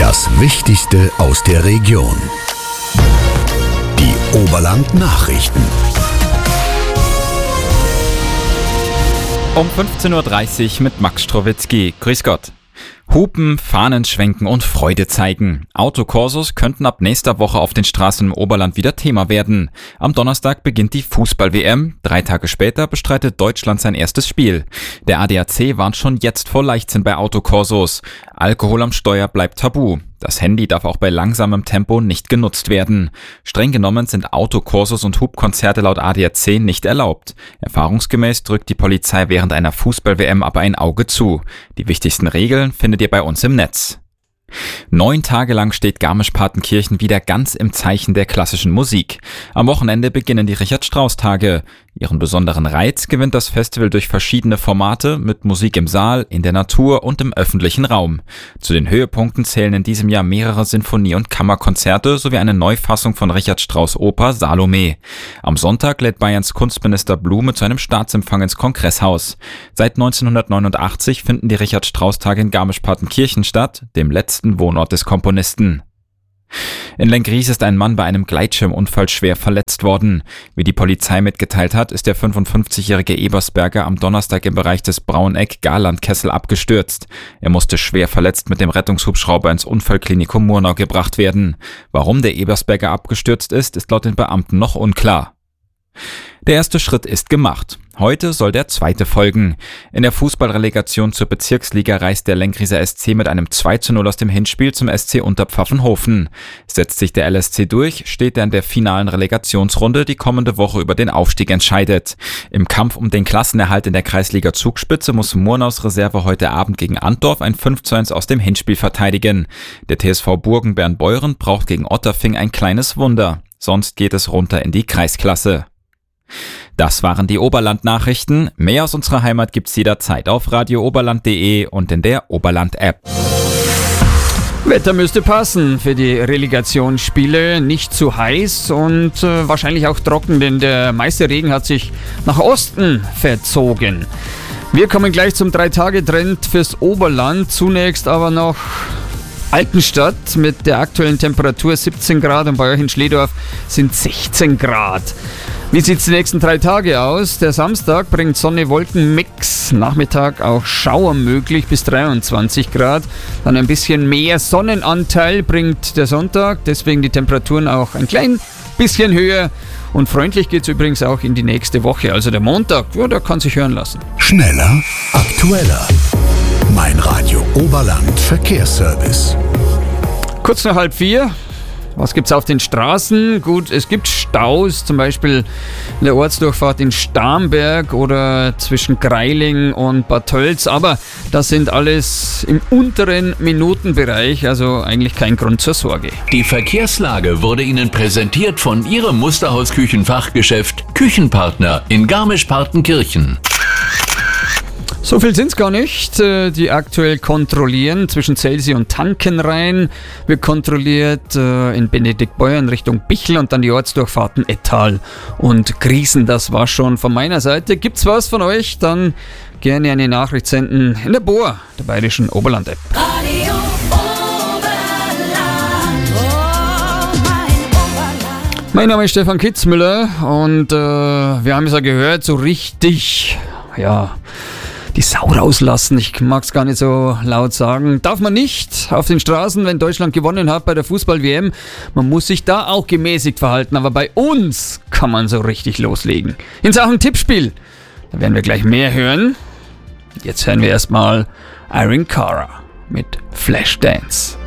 Das Wichtigste aus der Region. Die Oberland-Nachrichten. Um 15.30 Uhr mit Max Strowitzki. Grüß Gott. Hupen, Fahnen schwenken und Freude zeigen. Autokorsos könnten ab nächster Woche auf den Straßen im Oberland wieder Thema werden. Am Donnerstag beginnt die Fußball-WM. 3 Tage später bestreitet Deutschland sein erstes Spiel. Der ADAC warnt schon jetzt vor Leichtsinn bei Autokorsos. Alkohol am Steuer bleibt tabu. Das Handy darf auch bei langsamem Tempo nicht genutzt werden. Streng genommen sind Autokorsos und Hubkonzerte laut ADAC nicht erlaubt. Erfahrungsgemäß drückt die Polizei während einer Fußball-WM aber ein Auge zu. Die wichtigsten Regeln findet ihr bei uns im Netz. 9 Tage lang steht Garmisch-Partenkirchen wieder ganz im Zeichen der klassischen Musik. Am Wochenende beginnen die Richard-Strauss-Tage. Ihren besonderen Reiz gewinnt das Festival durch verschiedene Formate mit Musik im Saal, in der Natur und im öffentlichen Raum. Zu den Höhepunkten zählen in diesem Jahr mehrere Sinfonie- und Kammerkonzerte sowie eine Neufassung von Richard Strauss' Oper Salome. Am Sonntag lädt Bayerns Kunstminister Blume zu einem Staatsempfang ins Kongresshaus. Seit 1989 finden die Richard-Strauss-Tage in Garmisch-Partenkirchen statt, dem letzten Wohnort des Komponisten. In Lenggries ist ein Mann bei einem Gleitschirmunfall schwer verletzt worden. Wie die Polizei mitgeteilt hat, ist der 55-jährige Ebersberger am Donnerstag im Bereich des Brauneck-Garlandkessel abgestürzt. Er musste schwer verletzt mit dem Rettungshubschrauber ins Unfallklinikum Murnau gebracht werden. Warum der Ebersberger abgestürzt ist laut den Beamten noch unklar. Der erste Schritt ist gemacht. Heute soll der zweite folgen. In der Fußballrelegation zur Bezirksliga reist der Lenggriser SC mit einem 2:0 aus dem Hinspiel zum SC Unterpfaffenhofen. Setzt sich der LSC durch, steht er in der finalen Relegationsrunde, die kommende Woche über den Aufstieg entscheidet. Im Kampf um den Klassenerhalt in der Kreisliga Zugspitze muss Murnaus Reserve heute Abend gegen Antdorf ein 5:1 aus dem Hinspiel verteidigen. Der TSV Burgen-Bernbeuren braucht gegen Otterfing ein kleines Wunder. Sonst geht es runter in die Kreisklasse. Das waren die Oberland-Nachrichten. Mehr aus unserer Heimat gibt's jederzeit auf radiooberland.de und in der Oberland-App. Wetter müsste passen für die Relegationsspiele. Nicht zu heiß und wahrscheinlich auch trocken, denn der meiste Regen hat sich nach Osten verzogen. Wir kommen gleich zum 3-Tage-Trend fürs Oberland. Zunächst aber noch Altenstadt mit der aktuellen Temperatur 17 Grad und bei euch in Schledorf sind 16 Grad. Wie sieht es die nächsten 3 Tage aus? Der Samstag bringt Sonne-Wolken-Mix, Nachmittag auch Schauer möglich bis 23 Grad. Dann ein bisschen mehr Sonnenanteil bringt der Sonntag, deswegen die Temperaturen auch ein klein bisschen höher. Und freundlich geht es übrigens auch in die nächste Woche, also der Montag, ja, der kann sich hören lassen. Schneller, aktueller. Mein Radio Oberland Verkehrsservice. Kurz nach 3:30. Was gibt's auf den Straßen? Gut, es gibt Staus, zum Beispiel in der Ortsdurchfahrt in Starnberg oder zwischen Greiling und Bad Tölz, aber das sind alles im unteren Minutenbereich, also eigentlich kein Grund zur Sorge. Die Verkehrslage wurde Ihnen präsentiert von Ihrem Musterhaus-Küchenfachgeschäft Küchenpartner in Garmisch-Partenkirchen. So viel sind's gar nicht, die aktuell kontrollieren zwischen Celsi und Tankenrhein. Wird kontrolliert in Benediktbeuer in Richtung Bichl und dann die Ortsdurchfahrten Ettal und Griesen. Das war schon von meiner Seite. Gibt's was von euch? Dann gerne eine Nachricht senden in der BOA, der Bayerischen Oberland-App. Radio Oberland, oh mein Oberland. Mein Name ist Stefan Kitzmüller und wir haben es ja gehört, so richtig, ja, die Sau rauslassen. Ich mag es gar nicht so laut sagen. Darf man nicht auf den Straßen, wenn Deutschland gewonnen hat bei der Fußball-WM. Man muss sich da auch gemäßigt verhalten, aber bei uns kann man so richtig loslegen. In Sachen Tippspiel, da werden wir gleich mehr hören. Jetzt hören wir erstmal Irene Cara mit Flashdance.